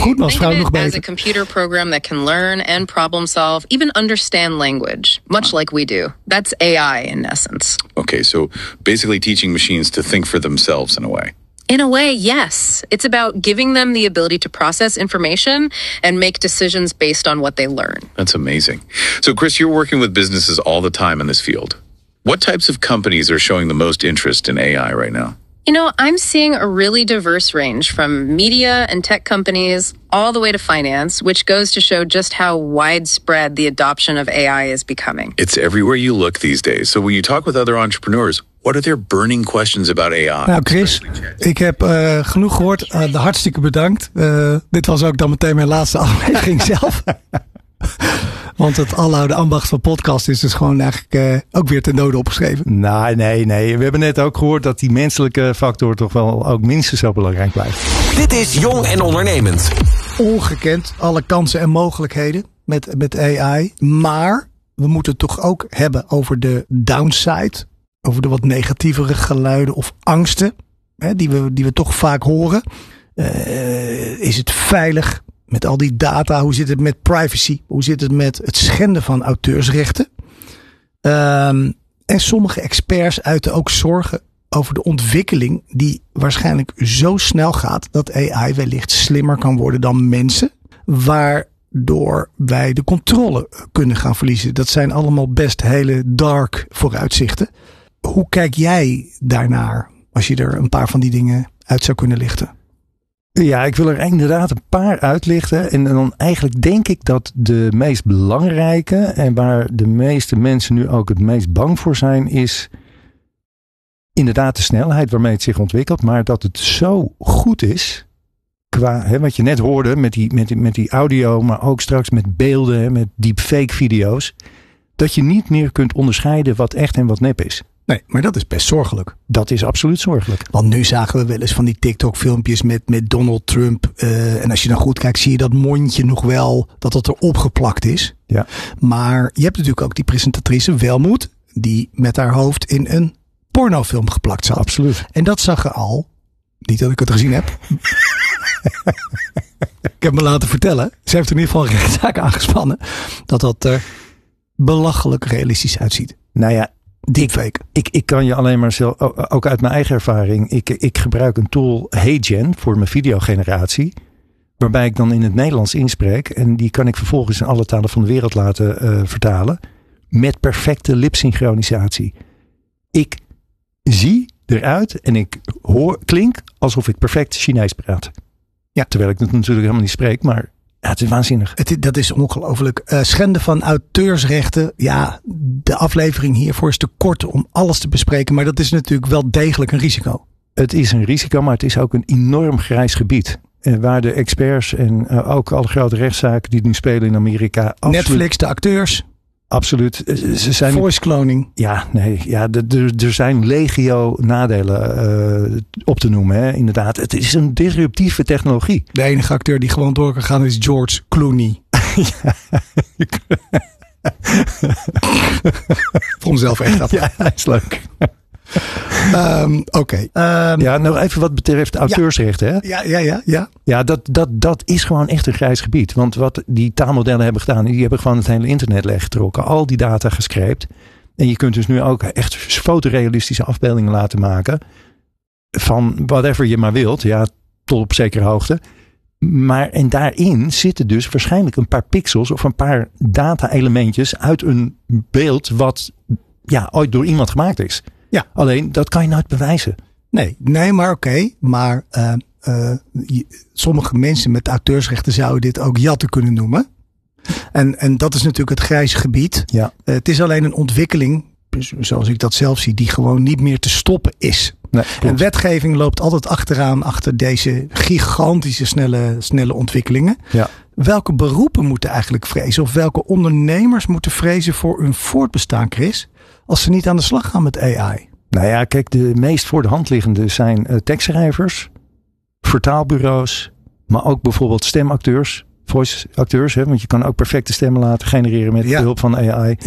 goed, maar als vrouw nog beter. As a computer program that can learn and problem solve, even understand language, much like we do. That's AI in essence. Okay, so basically teaching machines to think for themselves in a way. In a way, yes. It's about giving them the ability to process information and make decisions based on what they learn. That's amazing. So, Chris, you're working with businesses all the time in this field. What types of companies are showing the most interest in AI right now? You know, I'm seeing a really diverse range from media and tech companies all the way to finance, which goes to show just how widespread the adoption of AI is becoming. It's everywhere you look these days. So when you talk with other entrepreneurs, what are their burning questions about AI? Nou Chris, ik heb genoeg gehoord. Hartstikke bedankt. Dit was ook dan meteen mijn laatste aflevering zelf. Want het alloude ambacht van podcast is dus gewoon eigenlijk ook weer ten dode opgeschreven. Nou, nee. We hebben net ook gehoord dat die menselijke factor toch wel ook minstens zo belangrijk blijft. Dit is Jong en Ondernemend. Ongekend, alle kansen en mogelijkheden met AI. Maar we moeten het toch ook hebben over de downside. Over de wat negatievere geluiden of angsten. Die we toch vaak horen. Is het veilig? Met al die data, hoe zit het met privacy? Hoe zit het met het schenden van auteursrechten? En sommige experts uiten ook zorgen over de ontwikkeling die waarschijnlijk zo snel gaat dat AI wellicht slimmer kan worden dan mensen. Waardoor wij de controle kunnen gaan verliezen. Dat zijn allemaal best hele dark vooruitzichten. Hoe kijk jij daarnaar als je er een paar van die dingen uit zou kunnen lichten? Ja, ik wil er inderdaad een paar uitlichten. En dan eigenlijk denk ik dat de meest belangrijke en waar de meeste mensen nu ook het meest bang voor zijn, is inderdaad de snelheid waarmee het zich ontwikkelt. Maar dat het zo goed is, qua wat je net hoorde met die audio, maar ook straks met beelden, met deepfake video's, dat je niet meer kunt onderscheiden wat echt en wat nep is. Nee, maar dat is best zorgelijk. Dat is absoluut zorgelijk. Want nu zagen we wel eens van die TikTok-filmpjes met Donald Trump. En als je dan goed kijkt, zie je dat mondje nog wel, dat het erop geplakt is. Ja. Maar je hebt natuurlijk ook die presentatrice Welmoed, die met haar hoofd in een pornofilm geplakt zat. Absoluut. En dat zag er al, niet dat ik het gezien heb. Ik heb me laten vertellen, ze heeft in ieder geval een rechtszaak aangespannen, dat er belachelijk realistisch uitziet. Nou ja, deepfake. Ik kan je alleen maar zelf, ook uit mijn eigen ervaring. Ik gebruik een tool HeyGen voor mijn videogeneratie. Waarbij ik dan in het Nederlands inspreek. En die kan ik vervolgens in alle talen van de wereld laten vertalen. Met perfecte lipsynchronisatie. Ik zie eruit en ik klink alsof ik perfect Chinees praat. Ja. Terwijl ik het natuurlijk helemaal niet spreek, maar ja, het is waanzinnig. Dat is ongelooflijk. Schenden van auteursrechten. Ja, de aflevering hiervoor is te kort om alles te bespreken. Maar dat is natuurlijk wel degelijk een risico. Het is een risico, maar het is ook een enorm grijs gebied. Waar de experts en ook alle grote rechtszaken die nu spelen in Amerika. Netflix, de acteurs. Absoluut. Ze zijn voice cloning. Ja, nee. Ja, er zijn legio nadelen op te noemen. Hè. Inderdaad, het is een disruptieve technologie. De enige acteur die gewoon door kan gaan is George Clooney. Ja. Vond mezelf echt grappig. Ja, dat is leuk. Oké. Ja, nog even wat betreft auteursrechten. Hè? Ja. Ja, dat is gewoon echt een grijs gebied. Want wat die taalmodellen hebben gedaan, die hebben gewoon het hele internet leeggetrokken. Al die data gescreept. En je kunt dus nu ook echt fotorealistische afbeeldingen laten maken. Van whatever je maar wilt. Ja, tot op zekere hoogte. Maar en daarin zitten dus waarschijnlijk een paar pixels of een paar data-elementjes uit een beeld wat ooit door iemand gemaakt is. Ja. Alleen, dat kan je nooit bewijzen. Nee, maar oké. Maar sommige mensen met auteursrechten zouden dit ook jatten kunnen noemen. En dat is natuurlijk het grijze gebied. Ja. Het is alleen een ontwikkeling, zoals ik dat zelf zie, die gewoon niet meer te stoppen is. Nee, en wetgeving loopt altijd achteraan achter deze gigantische snelle ontwikkelingen. Ja. Welke beroepen moeten eigenlijk vrezen? Of welke ondernemers moeten vrezen voor hun voortbestaan, Chris? Als ze niet aan de slag gaan met AI. Nou ja, kijk, de meest voor de hand liggende zijn tekstschrijvers, vertaalbureaus, maar ook bijvoorbeeld stemacteurs, voice acteurs. Hè, want je kan ook perfecte stemmen laten genereren met behulp van AI. Ja.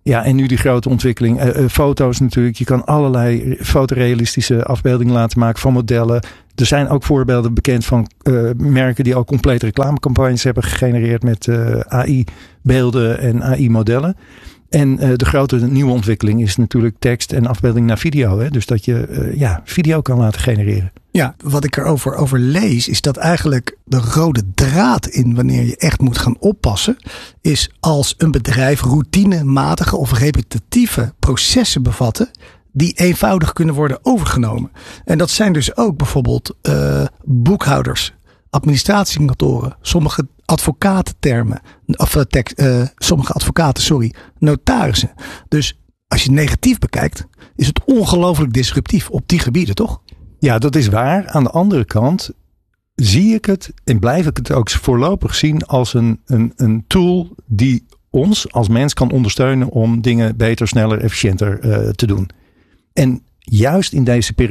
Ja, en nu die grote ontwikkeling. Foto's natuurlijk. Je kan allerlei fotorealistische afbeeldingen laten maken van modellen. Er zijn ook voorbeelden bekend van merken die al complete reclamecampagnes hebben gegenereerd met AI-beelden en AI-modellen. En de grote nieuwe ontwikkeling is natuurlijk tekst en afbeelding naar video. Hè? Dus dat je video kan laten genereren. Ja, wat ik erover over lees is dat eigenlijk de rode draad in wanneer je echt moet gaan oppassen is als een bedrijf routinematige of repetitieve processen bevatten die eenvoudig kunnen worden overgenomen. En dat zijn dus ook bijvoorbeeld boekhouders, administratiekantoren, sommige advocatentermen, sommige advocaten, notarissen. Dus als je het negatief bekijkt, is het ongelooflijk disruptief op die gebieden, toch? Ja, dat is waar. Aan de andere kant zie ik het en blijf ik het ook voorlopig zien als een tool die ons als mens kan ondersteunen om dingen beter, sneller, efficiënter te doen. En juist in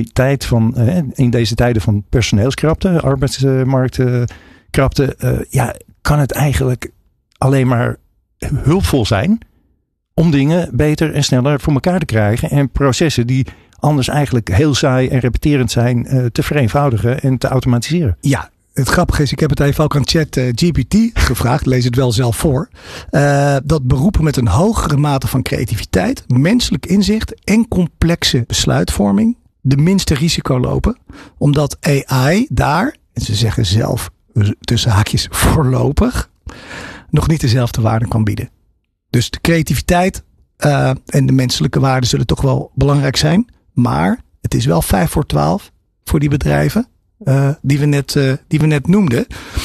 deze tijden van personeelskrapte, arbeidsmarktkrapte, kan het eigenlijk alleen maar hulpvol zijn om dingen beter en sneller voor elkaar te krijgen en processen die anders eigenlijk heel saai en repeterend zijn te vereenvoudigen en te automatiseren. Ja, het grappige is, ik heb het even ook aan ChatGPT gevraagd, lees het wel zelf voor. Dat beroepen met een hogere mate van creativiteit, menselijk inzicht en complexe besluitvorming de minste risico lopen. Omdat AI daar, en ze zeggen zelf tussen haakjes voorlopig, nog niet dezelfde waarde kan bieden. Dus de creativiteit en de menselijke waarden zullen toch wel belangrijk zijn. Maar het is wel 11:55 voor die bedrijven die we net noemden.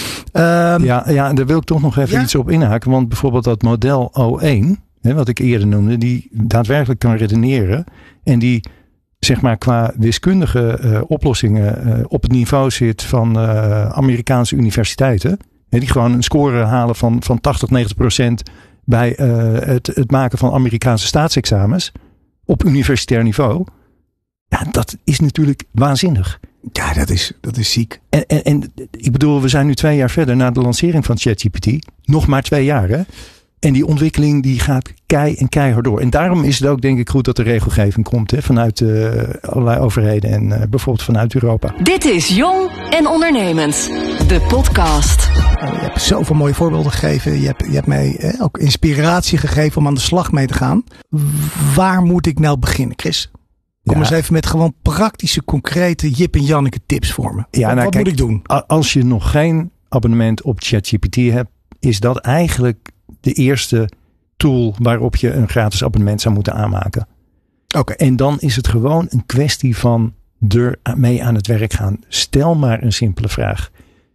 Daar wil ik toch nog even iets op inhaken. Want bijvoorbeeld dat model O1, wat ik eerder noemde, die daadwerkelijk kan redeneren. En die zeg maar qua wiskundige oplossingen op het niveau zit van Amerikaanse universiteiten. Die gewoon een score halen van 80-90% bij het maken van Amerikaanse staatsexamens op universitair niveau. Ja, dat is natuurlijk waanzinnig. Ja, dat is ziek. En ik bedoel, we zijn nu 2 jaar verder na de lancering van ChatGPT. Nog maar 2 jaar, hè? En die ontwikkeling die gaat keihard door. En daarom is het ook denk ik goed dat er regelgeving komt vanuit allerlei overheden en bijvoorbeeld vanuit Europa. Dit is Jong en Ondernemend, de podcast. Je hebt zoveel mooie voorbeelden gegeven. Je hebt mij ook inspiratie gegeven om aan de slag mee te gaan. Waar moet ik nou beginnen, Chris? Kom eens even met gewoon praktische, concrete Jip en Janneke tips voor me. Ja, wat moet ik doen? Als je nog geen abonnement op ChatGPT hebt, is dat eigenlijk de eerste tool waarop je een gratis abonnement zou moeten aanmaken. Oké. En dan is het gewoon een kwestie van mee aan het werk gaan. Stel maar een simpele vraag.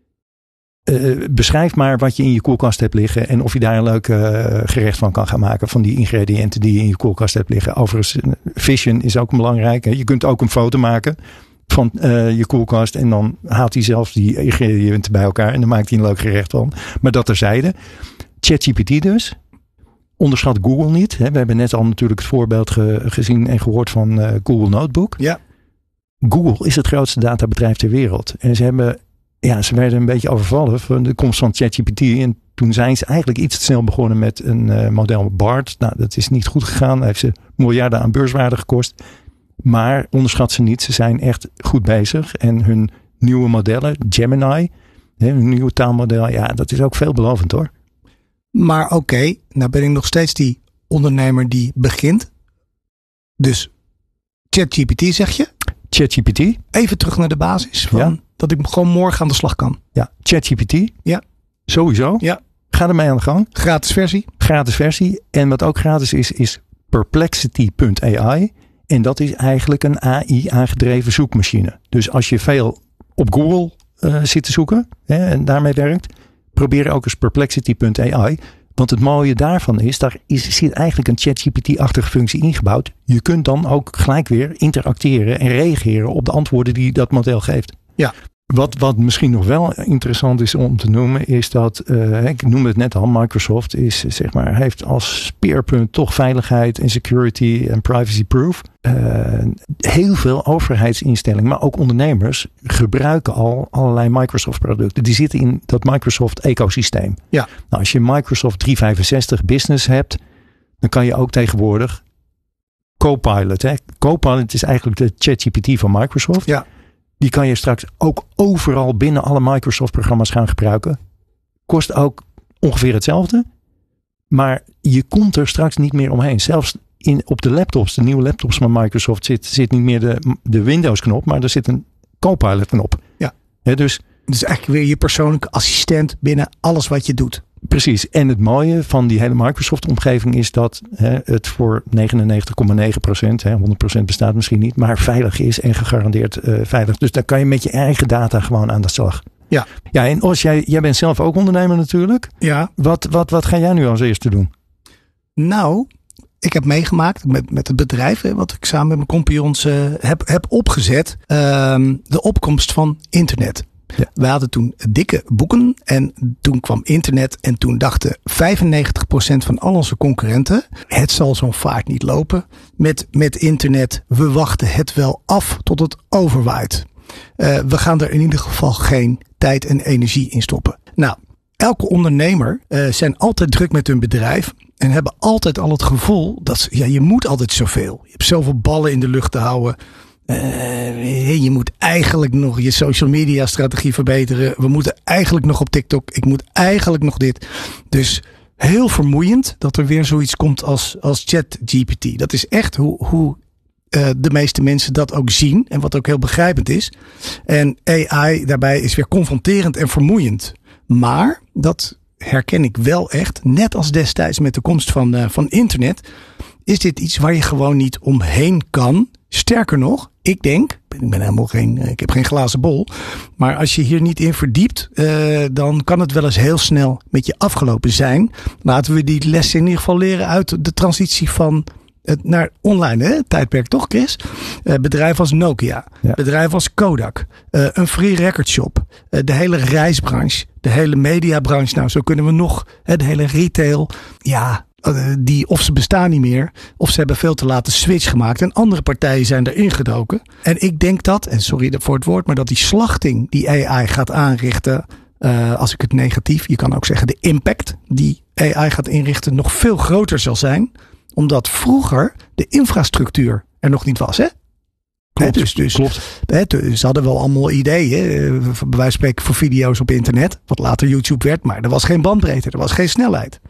Beschrijf maar wat je in je koelkast hebt liggen en of je daar een leuk gerecht van kan gaan maken van die ingrediënten die je in je koelkast hebt liggen. Overigens, vision is ook belangrijk. Hè? Je kunt ook een foto maken van je koelkast en dan haalt hij zelf die ingrediënten bij elkaar en dan maakt hij een leuk gerecht van. Maar dat terzijde. ChatGPT dus. Onderschat Google niet. Hè? We hebben net al natuurlijk het voorbeeld gezien en gehoord van Google Notebook. Ja. Google is het grootste databedrijf ter wereld. En ze werden een beetje overvallen van de komst van ChatGPT. En toen zijn ze eigenlijk iets te snel begonnen met een model BART. Nou, dat is niet goed gegaan. Dat heeft ze miljarden aan beurswaarde gekost. Maar onderschat ze niet. Ze zijn echt goed bezig. En hun nieuwe modellen, Gemini, hun nieuwe taalmodel, ja, dat is ook veelbelovend hoor. Maar oké, nou ben ik nog steeds die ondernemer die begint. Dus ChatGPT zeg je? ChatGPT. Even terug naar de basis van dat ik gewoon morgen aan de slag kan. Ja, ChatGPT. Ja. Sowieso. Ja. Ga ermee aan de gang. Gratis versie. Gratis versie. En wat ook gratis is Perplexity.ai. En dat is eigenlijk een AI-aangedreven zoekmachine. Dus als je veel op Google zit te zoeken en daarmee werkt, probeer ook eens Perplexity.ai. Want het mooie daarvan is, daar zit eigenlijk een ChatGPT-achtige functie ingebouwd. Je kunt dan ook gelijk weer interacteren en reageren op de antwoorden die dat model geeft. Ja. Wat misschien nog wel interessant is om te noemen, is dat, ik noemde het net al, Microsoft is, zeg maar, heeft als speerpunt toch veiligheid en security en privacy proof. Heel veel overheidsinstellingen, maar ook ondernemers gebruiken al allerlei Microsoft producten. Die zitten in dat Microsoft ecosysteem. Ja. Nou, als je Microsoft 365 Business hebt, dan kan je ook tegenwoordig Copilot. Hè? Copilot is eigenlijk de ChatGPT van Microsoft. Ja. Die kan je straks ook overal binnen alle Microsoft-programma's gaan gebruiken. Kost ook ongeveer hetzelfde. Maar je komt er straks niet meer omheen. Zelfs op de laptops, de nieuwe laptops van Microsoft, zit niet meer de Windows-knop, maar er zit een Copilot-knop. Ja. Dus eigenlijk weer je persoonlijke assistent binnen alles wat je doet. Precies. En het mooie van die hele Microsoft-omgeving is dat het voor 99,9%, 100% bestaat misschien niet, maar veilig is en gegarandeerd veilig. Dus daar kan je met je eigen data gewoon aan de slag. Ja. Ja, en Os, jij bent zelf ook ondernemer natuurlijk. Ja. Wat ga jij nu als eerste doen? Nou, ik heb meegemaakt met het bedrijf, wat ik samen met mijn compagnons heb opgezet, de opkomst van internet. Ja. We hadden toen dikke boeken en toen kwam internet en toen dachten 95% van al onze concurrenten, het zal zo'n vaart niet lopen met internet. We wachten het wel af tot het overwaait. We gaan er in ieder geval geen tijd en energie in stoppen. Nou, elke ondernemer zijn altijd druk met hun bedrijf en hebben altijd al het gevoel dat je moet altijd zoveel. Je hebt zoveel ballen in de lucht te houden. Je moet eigenlijk nog je social media strategie verbeteren. We moeten eigenlijk nog op TikTok. Ik moet eigenlijk nog dit. Dus heel vermoeiend dat er weer zoiets komt als ChatGPT. Dat is echt hoe de meeste mensen dat ook zien. En wat ook heel begrijpend is. En AI daarbij is weer confronterend en vermoeiend. Maar dat herken ik wel echt. Net als destijds met de komst van internet. Is dit iets waar je gewoon niet omheen kan. Sterker nog, ik denk, ik heb geen glazen bol. Maar als je hier niet in verdiept, dan kan het wel eens heel snel met je afgelopen zijn. Laten we die les in ieder geval leren uit de transitie van naar online tijdperk, toch Chris? Bedrijven als Nokia, ja. Bedrijven als Kodak, een free record shop, de hele reisbranche, de hele mediabranche. Nou, zo kunnen we nog, de hele retail. Ja, of ze bestaan niet meer, of ze hebben veel te late switch gemaakt en andere partijen zijn erin gedoken. En ik denk dat, en sorry voor het woord, maar dat die slachting die AI gaat aanrichten, als ik het negatief, je kan ook zeggen de impact die AI gaat inrichten nog veel groter zal zijn, omdat vroeger de infrastructuur er nog niet was, hè? Klopt, klopt. Ze hadden wel allemaal ideeën, bij wijze van spreken voor video's op internet, wat later YouTube werd, maar er was geen bandbreedte, er was geen snelheid.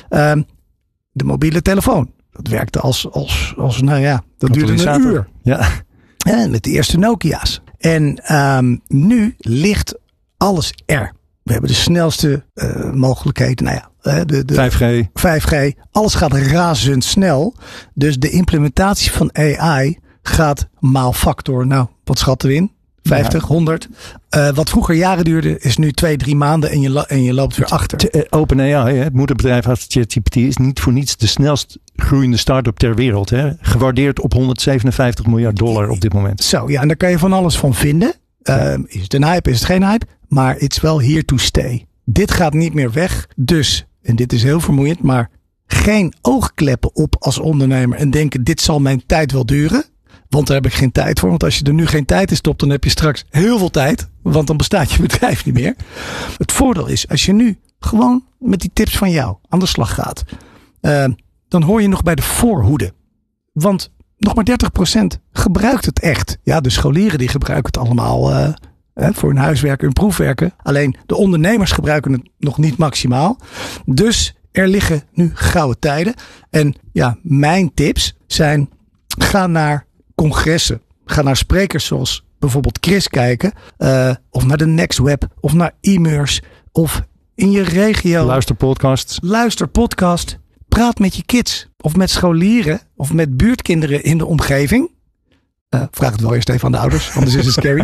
De mobiele telefoon, dat werkte als nou ja, dat duurde een uur. Ja. Met de eerste Nokia's. En nu ligt alles er. We hebben de snelste mogelijkheden. Nou ja, de 5G. Alles gaat razendsnel. Dus de implementatie van AI gaat maal factor. Nou, wat schatten we in? 50, 100. Wat vroeger jaren duurde, is nu 2-3 maanden en je loopt weer achter. OpenAI, het moederbedrijf als ChatGPT, is niet voor niets de snelst groeiende start-up ter wereld. Hè? Gewaardeerd op $157 miljard op dit moment. Zo, ja, en daar kan je van alles van vinden. Is het een hype, is het geen hype? Maar it's wel here to stay. Dit gaat niet meer weg. Dus, en dit is heel vermoeiend, maar geen oogkleppen op als ondernemer en denken, dit zal mijn tijd wel duren. Want daar heb ik geen tijd voor. Want als je er nu geen tijd in stopt, dan heb je straks heel veel tijd. Want dan bestaat je bedrijf niet meer. Het voordeel is, als je nu gewoon met die tips van jou aan de slag gaat. Dan hoor je nog bij de voorhoede. Want nog maar 30% gebruikt het echt. Ja, de scholieren die gebruiken het allemaal voor hun huiswerken, hun proefwerken. Alleen de ondernemers gebruiken het nog niet maximaal. Dus er liggen nu gouden tijden. En ja, mijn tips zijn, ga naar congressen. Ga naar sprekers zoals bijvoorbeeld Chris kijken. Of naar de Next Web. Of naar e-mers. Of in je regio. Luister podcast. Praat met je kids. Of met scholieren. Of met buurtkinderen in de omgeving. Vraag het wel eerst even aan de ouders. Anders is het scary.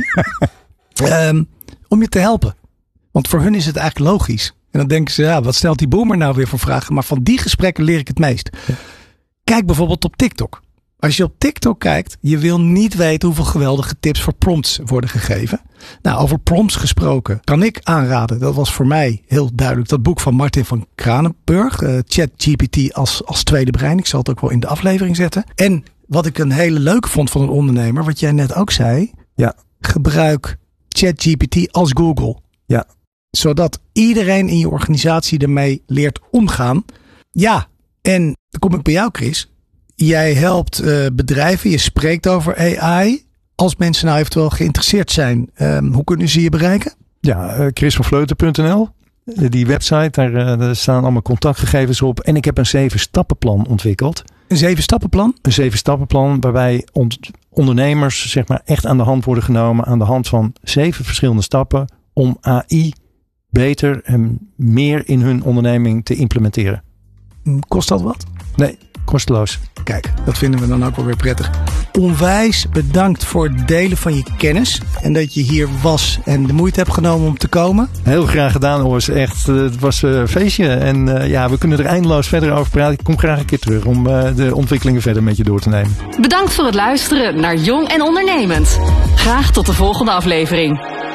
Om je te helpen. Want voor hun is het eigenlijk logisch. En dan denken ze, ja, wat stelt die boomer nou weer voor vragen? Maar van die gesprekken leer ik het meest. Kijk bijvoorbeeld op TikTok. Als je op TikTok kijkt, je wil niet weten hoeveel geweldige tips voor prompts worden gegeven. Nou, over prompts gesproken kan ik aanraden. Dat was voor mij heel duidelijk. Dat boek van Martin van Kranenburg. ChatGPT als tweede brein. Ik zal het ook wel in de aflevering zetten. En wat ik een hele leuke vond van een ondernemer. Wat jij net ook zei. Ja. Gebruik ChatGPT als Google. Ja. Zodat iedereen in je organisatie ermee leert omgaan. Ja. En Dan kom ik bij jou, Chris. Jij helpt bedrijven, je spreekt over AI. Als mensen nou eventueel geïnteresseerd zijn, hoe kunnen ze je bereiken? Ja, chrisvanvleuten.nl. Die website, daar staan allemaal contactgegevens op. En ik heb een 7-stappenplan ontwikkeld. Een 7-stappenplan? Een 7-stappenplan waarbij ondernemers zeg maar echt aan de hand worden genomen. Aan de hand van 7 verschillende stappen om AI beter en meer in hun onderneming te implementeren. Kost dat wat? Nee, kosteloos. Kijk, dat vinden we dan ook wel weer prettig. Onwijs bedankt voor het delen van je kennis. En dat je hier was en de moeite hebt genomen om te komen. Heel graag gedaan, Urs. Echt, het was een feestje. En we kunnen er eindeloos verder over praten. Ik kom graag een keer terug om de ontwikkelingen verder met je door te nemen. Bedankt voor het luisteren naar Jong en Ondernemend. Graag tot de volgende aflevering.